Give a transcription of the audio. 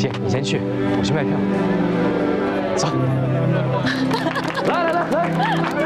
姐，你先去，我去卖票。走。来来来来。